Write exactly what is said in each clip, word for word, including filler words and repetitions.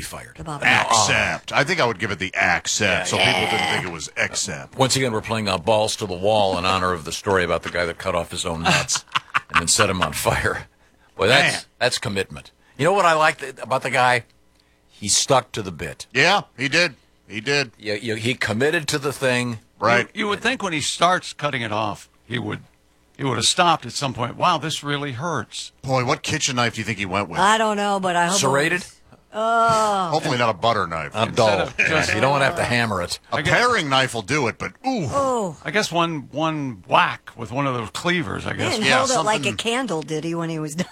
be fired. Accept. I think I would give it the accept, so people didn't think it was accept. Once again, we're playing uh, balls to the wall in honor of the story about the guy that cut off his own nuts and then set him on fire. Boy, that's Man. that's commitment. You know what I like th- about the guy? He stuck to the bit. Yeah, he did. He did. You, you, he committed to the thing. Right. You, you would think when he starts cutting it off, he would he would have stopped at some point. Wow, this really hurts. Boy, what kitchen knife do you think he went with? I don't know, but I hope. Serrated? Oh. Hopefully not a butter knife. Not dull. of just- You don't want to have to hammer it. A paring knife will do it, but ooh. Oh. I guess one one whack with one of those cleavers, I He guess. didn't Yeah, hold it like a something- candle, did he, when he was done?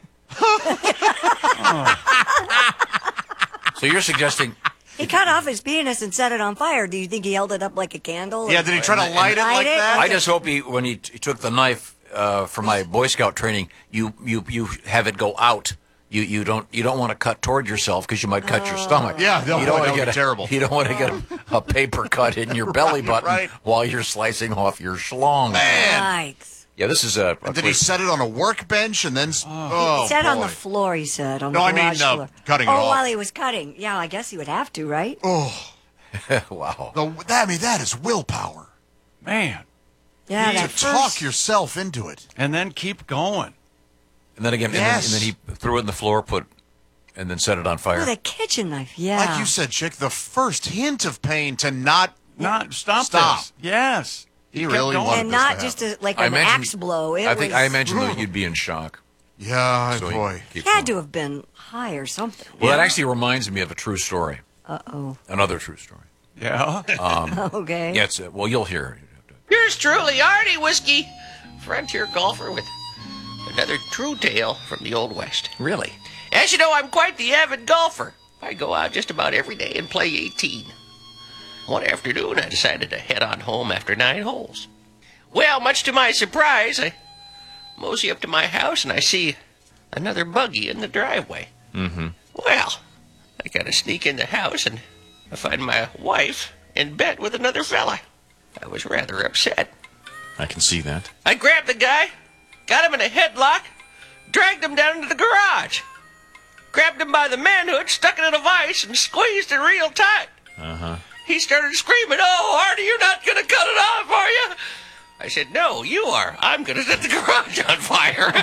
So you're suggesting He cut off his penis and set it on fire. Do you think he held it up like a candle? Yeah, did he try to light it Light like it? that? I just hope he, when he, t- he took the knife uh, from my Boy Scout training, you, you, you have it go out. You you don't you don't want to cut toward yourself because you might cut your stomach. Yeah, no, you boy, want that to would get be a, terrible. You don't want to get a, a paper cut in your belly button Right. while you're slicing off your schlong. Man. Yikes. Yeah, this is a. a Did he set it on a workbench and then... s- Oh, He sat on boy. the floor, he said. On No, the I mean, garage uh, floor. cutting it oh, off. while he was cutting. Yeah, I guess he would have to, right? Oh, wow. the, that, I mean, that is willpower. Man. Yeah, to that talk first. yourself into it. And then keep going. And then again, Yes. and, then, and then he threw it in the floor, put, and then set it on fire. With a kitchen knife, yeah. Like you said, Chick, the first hint of pain to not... Not stop, Stop. this. Yes. He kept really going. wanted and this not to just happen. a, like I an mentioned- axe blow. It I think was, I mentioned that you'd be in shock. Yeah, So he boy. keeps He had going. to have been high or something. Well, that actually reminds me of a true story. Uh-oh. Another true story. Yeah. Okay. Yeah, it's, uh, well, you'll hear. Yours truly, Artie Whiskey, frontier golfer with another true tale from the Old West. Really? As you know, I'm quite the avid golfer. I go out just about every day and play eighteen. One afternoon, I decided to head on home after nine holes. Well, much to my surprise, I mosey up to my house and I see another buggy in the driveway. Mm-hmm. Well, I gotta sneak in the house and I find my wife in bed with another fella. I was rather upset. I can see that. I grabbed the guy, got him in a headlock, dragged him down into the garage, grabbed him by the manhood, stuck it in a vise, and squeezed it real tight. Uh-huh. He started screaming, "Oh, Artie, you're not going to cut it off, are you?" I said, "No, you are. I'm going to set the garage on fire."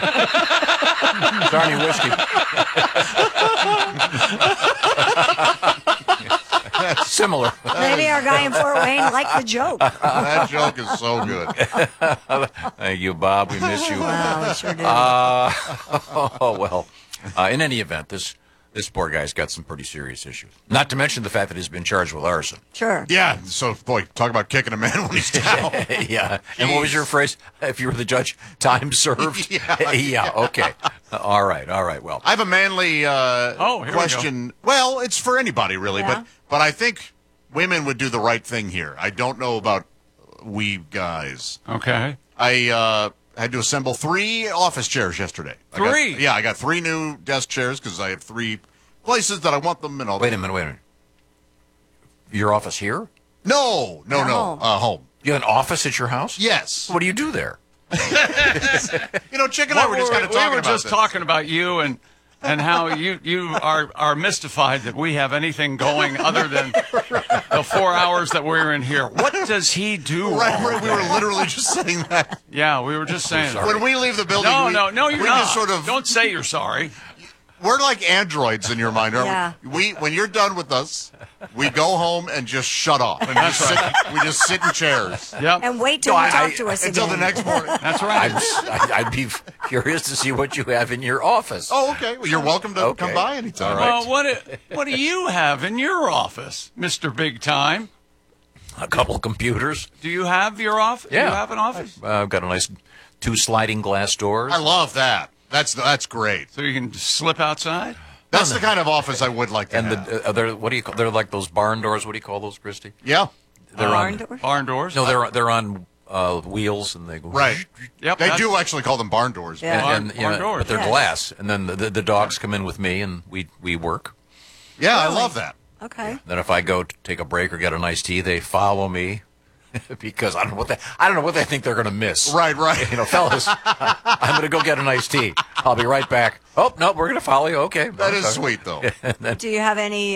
Arnie Whiskey. Similar. Maybe our guy in Fort Wayne liked the joke. That joke is so good. Thank you, Bob. We miss you. Wow, we sure do. Uh, oh, well. Uh, in any event, this this poor guy's got some pretty serious issues. Not to mention the fact that he's been charged with arson. Sure. Yeah, so, boy, talk about kicking a man when he's down. Yeah. And what was your phrase? If you were the judge, time served? Yeah. Yeah, okay. All right, all right. Well, I have a manly uh, Oh, here we question. Well, it's for anybody, really, Yeah. but but I think women would do the right thing here. I don't know about we guys. Okay. I uh, had to assemble three office chairs yesterday. I got- Three? yeah, I got three new desk chairs because I have three places that I want them and all. wait a minute, wait a minute. Your office here? No, no, At no. home. Uh, home. You have an office at your house? Yes. What do you do there? You know, Chick and I were just kind of we talking were about just this. talking about you and and how you you are are mystified that we have anything going other than the four hours that we're in here. What does he do? Right, wrong? right, we were literally just saying that. Yeah, we were just saying. that. When we leave the building, No, we, no, no, you're we not. just sort of Don't say you're sorry. we're like androids in your mind, aren't Yeah. we? We when you're done with us, we go home and just shut off. And just sit, we just sit in chairs Yep. And wait till No, you I- talk I- to us until again. the next morning. That's I'd, right. I'd, I'd be curious to see what you have in your office. Oh, okay. Well, you're welcome to Okay. come by anytime. All right. Well, what do- what do you have in your office, Mister Big Time? A couple computers. Do you have your office? Yeah. Do you have an office? Uh, I've got a nice two sliding glass doors. I love that. That's that's great. So you can just slip outside? That's the kind of office I would like to and have. the uh, they're what do you call? They're like those barn doors. What do you call those, Christy? yeah, They're Barn on. door? Barn doors? No, they're they're on uh, wheels, and they go right. Yep. They that's- do actually call them barn doors. Yeah. Barn- And, and, barn yeah, doors. but they're Yes. glass, and then the, the, the dogs come in with me, and we we work. Yeah, I Really? love that. Okay. Then if I go to take a break or get a nice tea, they follow me because I don't know what they I don't know what they think they're going to miss. Right, right. You know, fellas, I'm going to go get a nice tea. I'll be right back. Oh no, we're going to follow you. Okay, That is sweet, though. Do you have any